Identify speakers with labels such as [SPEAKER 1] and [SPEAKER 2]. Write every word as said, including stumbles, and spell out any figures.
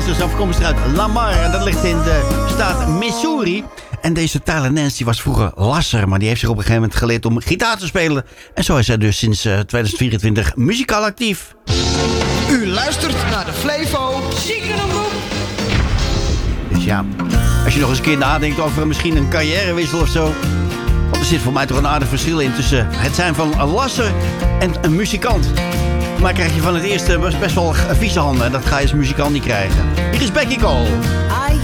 [SPEAKER 1] is afkomstig uit Lamar. En dat ligt in de staat Missouri. En deze Tyler Nance die was vroeger lasser. Maar die heeft zich op een gegeven moment geleerd om gitaar te spelen. En zo is hij dus sinds uh, tweeduizend vierentwintig muzikaal actief.
[SPEAKER 2] U luistert naar de Flevo
[SPEAKER 3] Ziekenomroep.
[SPEAKER 1] Dus ja, als je nog eens een keer nadenkt over misschien een carrièrewissel of zo. Want er zit voor mij toch een aardig verschil in tussen het zijn van een lasser en een muzikant. Maar krijg je van het eerste best wel vieze handen. En dat ga je als muzikant niet krijgen. Hier is Becky Cole.